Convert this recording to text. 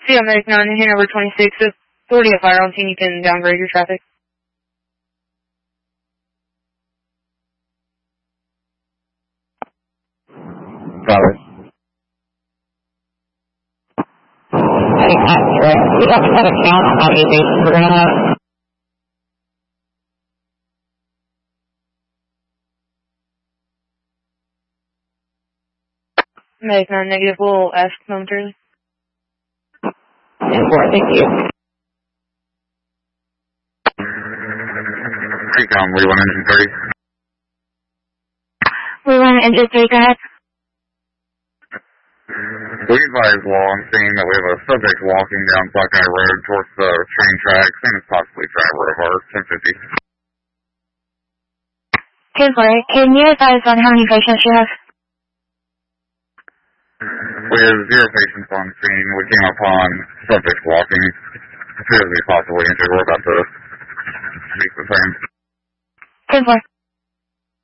See, I'm Medic 9, Hanover 26. Authority of fire on scene, you can downgrade your traffic. Got it. Medic 9 negative, we'll ask momentarily. Thank you. Recon, we want engine 30. We want engine 3, go ahead. We advise law on scene that we have a subject walking down Buckeye Road towards the train tracks and is possibly driver of our 1050. 10-4, can you advise on how many patients you have? We have 0 patients on scene. We came upon subject walking. Appears to be possibly injured. We're about to speak with him. 10-4.